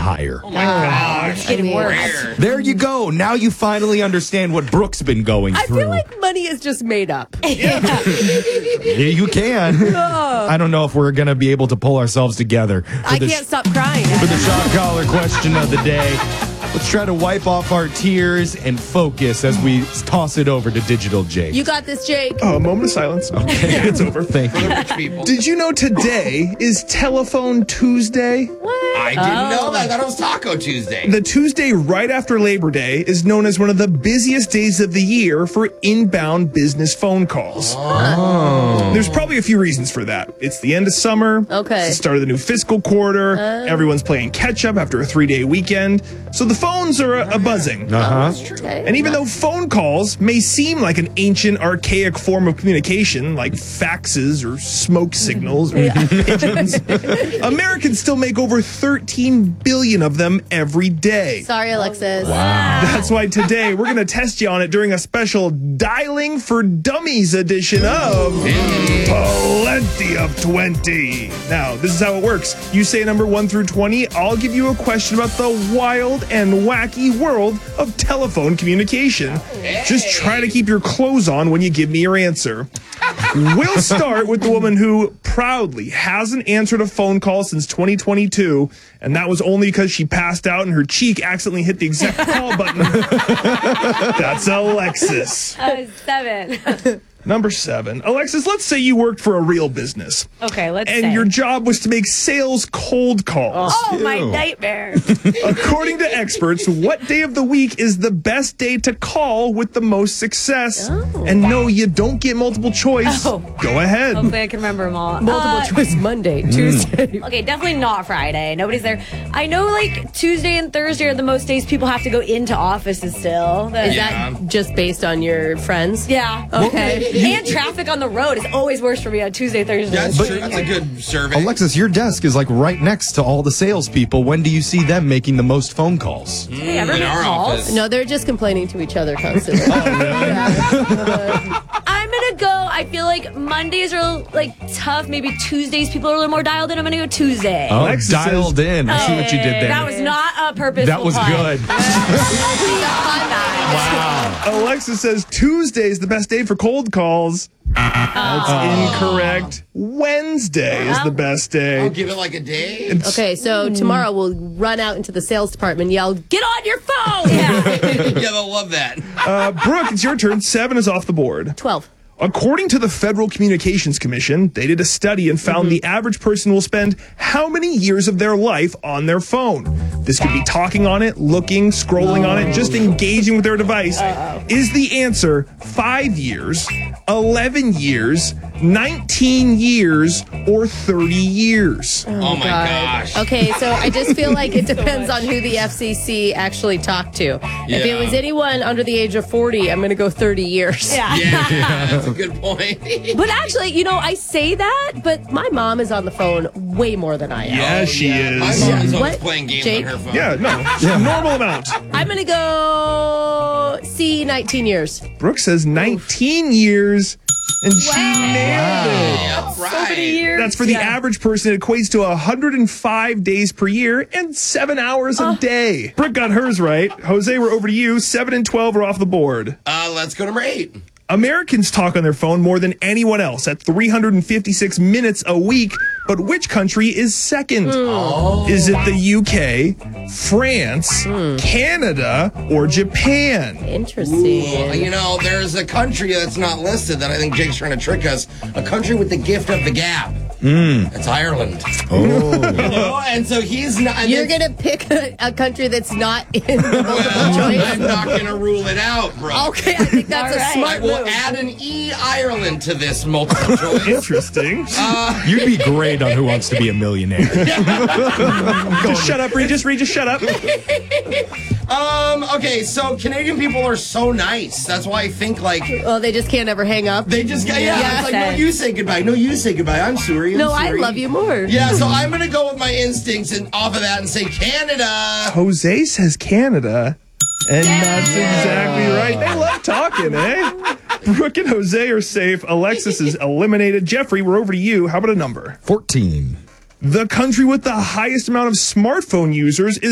higher. Oh, my gosh. It's getting worse. There you go. Now you finally understand what Brooke's been going through. I feel like money is just made up. Yeah, you can. I don't know if we're going to be able to pull ourselves together. I can't stop crying. For the shock collar question of the day, let's try to wipe off our tears and focus as we toss it over to Digital Jake. You got this, Jake. A moment of silence. Okay, it's over. Thank you. Rich people. Did you know today is Telephone Tuesday? I didn't know that. I thought it was Taco Tuesday. The Tuesday right after Labor Day is known as one of the busiest days of the year for inbound business phone calls. There's probably a few reasons for that. It's the end of summer. Okay. It's the start of the new fiscal quarter. Everyone's playing catch up after a 3-day weekend. So the phones are a buzzing. Okay. And even though phone calls may seem like an ancient, archaic form of communication, like faxes or smoke signals or pigeons, Americans still make over 13 billion of them every day. Sorry, Alexis. That's why today we're going to test you on it during a special Dialing for Dummies edition of Plenty of 20. Now, this is how it works. You say number 1 through 20. I'll give you a question about the wild and wacky world of telephone communication. Just try to keep your clothes on when you give me your answer. We'll start with the woman who proudly hasn't answered a phone call since 2022, and that was only because she passed out and her cheek accidentally hit the exact call button. That's Alexis. 7. Number 7. Alexis, let's say you worked for a real business. Okay, let's And say. your job was to make sales cold calls. Oh, my nightmare. According to experts, what day of the week is the best day to call with the most success? And no, you don't get multiple choice. Oh. Go ahead. Hopefully I can remember them all. Multiple choice Monday, Tuesday. Okay, definitely not Friday. Nobody's there. I know, like, Tuesday and Thursday are the most days people have to go into offices still. Is that just based on your friends? Yeah. Okay. And traffic on the road is always worse for me on Tuesday, Thursday. That's true. That's a good survey. Alexis, your desk is like right next to all the salespeople. When do you see them making the most phone calls? Hey, ever in make our calls? office. No, they're just complaining to each other constantly. I'm gonna go. I feel like Mondays are like tough. Maybe Tuesdays people are a little more dialed in. I'm gonna go Tuesday. Oh, Alexis dialed in. I see what you did there. That was not a purposeful That was pun. good. Wow. Alexis says Tuesday is the best day for cold calls. That's incorrect. Wednesday is the best day. I'll give it like a day. Okay, so tomorrow we'll run out into the sales department and yell, "Get on your phone!" Yeah. Yeah, they'll love that. Brooke, it's your turn. 7 is off the board. 12. According to the Federal Communications Commission, they did a study and found the average person will spend how many years of their life on their phone? This could be talking on it, looking, scrolling on it, just engaging with their device. Is the answer 5 years, 11 years, 19 years, or 30 years? Oh my gosh. Okay, so I just feel like it depends on who the FCC actually talked to. If it Yeah. was anyone under the age of 40, I'm going to go 30 years. Yeah. Yeah, that's a good point. But actually, you know, I say that, but my mom is on the phone way more than I am. Yeah, she My is. mom is always What? playing games Jake? on her phone. Yeah, no. Normal amount. I'm going to go C, 19 years. Brooke says 19 years, and she nailed it. Yeah, right. That's for the average person. It equates to 105 days per year and 7 hours a day. Brooke got hers right. Jose, we're over to you. 7 and 12 are off the board. Let's go number 8. Americans talk on their phone more than anyone else at 356 minutes a week. But which country is second? Is it the UK, France, Canada, or Japan? Interesting. You know, there's a country that's not listed that I think Jake's trying to trick us. A country with the gift of the gab. It's Ireland. Oh. You know, and so he's not. You're going to pick a country that's not in the multiple Well, choice? I'm not going to rule it out, bro. Okay, I think that's All a right. smart I will move. add an E Ireland to this multiple choice. Interesting. You'd be great on Who Wants to Be a Millionaire. Just shut up, Regis. Regis, shut up. Okay, so Canadian people are so nice. That's why I think, like, Oh, they just can't ever hang up? they just, it's like, no, you say goodbye. No, you say goodbye. I'm sorry. No, I love you more. Yeah, so I'm going to go with my instincts and off of that and say Canada. Jose says Canada, and that's exactly right. They love talking, eh? Brooke and Jose are safe. Alexis is eliminated. Jeffrey, we're over to you. How about a number? 14. The country with the highest amount of smartphone users is